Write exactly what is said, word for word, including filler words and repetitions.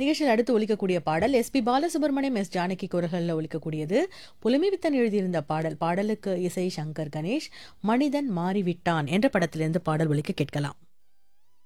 நிகழ்ச்சியில் அடுத்து ஒலிக்கக்கூடிய பாடல் S B Balasubramaniam, S Janaki குரல்களில் ஒலிக்கக்கூடியது. புலமைவித்தன் எழுதியிருந்த பாடல். பாடலுக்கு இசை சங்கர் கணேஷ். மனிதன் மாறிவிட்டான் என்ற படத்திலிருந்து பாடல் ஒலிக்க கேட்கலாம்.